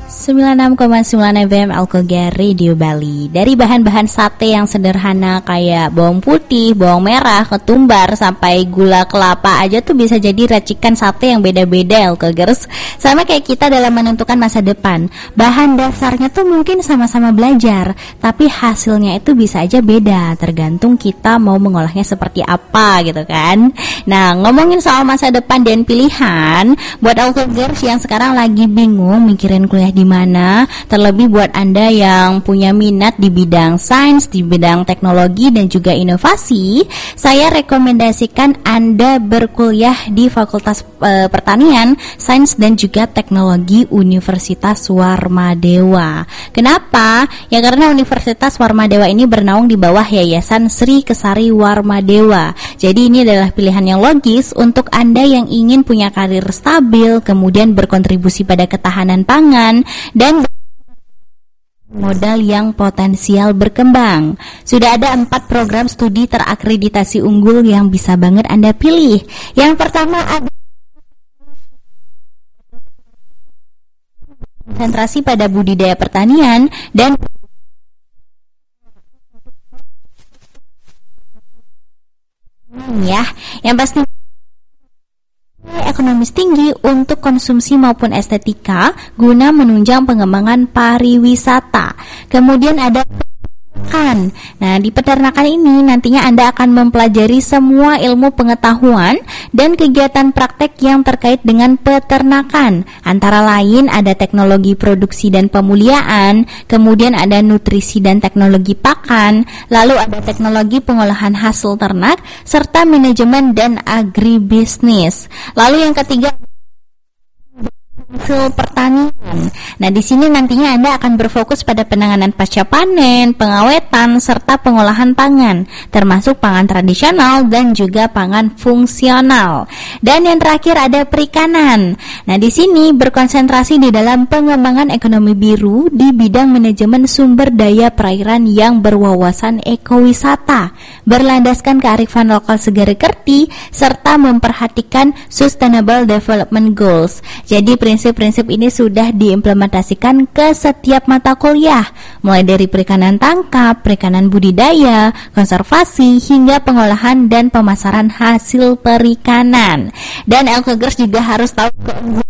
96,9 FM Alkoga Radio Bali. Dari bahan-bahan sate yang sederhana kayak bawang putih, bawang merah, ketumbar, sampai gula kelapa aja tuh bisa jadi racikan sate yang beda-beda Alkogers. Sama kayak kita dalam menentukan masa depan. Bahan dasarnya tuh mungkin sama-sama belajar, tapi hasilnya itu bisa aja beda, tergantung kita mau mengolahnya seperti apa gitu kan. Nah, ngomongin soal masa depan dan pilihan, buat Alkogers yang sekarang lagi bingung mikirin kuliah di mana, terlebih buat Anda yang punya minat di bidang sains, di bidang teknologi dan juga inovasi, saya rekomendasikan Anda berkuliah di Fakultas Pertanian, Sains dan juga Teknologi Universitas Warmadewa. Kenapa? Ya karena Universitas Warmadewa ini bernaung di bawah Yayasan Sri Kesari Warmadewa. Jadi ini adalah pilihan yang logis untuk Anda yang ingin punya karir stabil, kemudian berkontribusi pada ketahanan pangan dan modal yang potensial berkembang. Sudah ada 4 program studi terakreditasi unggul yang bisa banget Anda pilih. Yang pertama ada konsentrasi pada budidaya pertanian dan yang pasti ekonomis tinggi untuk konsumsi maupun estetika guna menunjang pengembangan pariwisata. Kemudian ada peternakan. Nah, di peternakan ini nantinya Anda akan mempelajari semua ilmu pengetahuan dan kegiatan praktek yang terkait dengan peternakan. Antara lain ada teknologi produksi dan pemuliaan, kemudian ada nutrisi dan teknologi pakan, lalu ada teknologi pengolahan hasil ternak, serta manajemen dan agribisnis. Lalu yang ketiga hasil pertanian. Nah, di sini nantinya Anda akan berfokus pada penanganan pasca panen, pengawetan, serta pengolahan pangan, termasuk pangan tradisional dan juga pangan fungsional. Dan yang terakhir ada perikanan. Nah, di sini berkonsentrasi di dalam pengembangan ekonomi biru di bidang manajemen sumber daya perairan yang berwawasan ekowisata, berlandaskan kearifan lokal segera kerti, serta memperhatikan Sustainable Development Goals. Jadi prinsip-prinsip ini sudah diimplementasikan ke setiap mata kuliah, mulai dari perikanan tangkap, perikanan budidaya, konservasi, hingga pengolahan dan pemasaran hasil perikanan. Dan Alkogers juga harus tahu keunggulan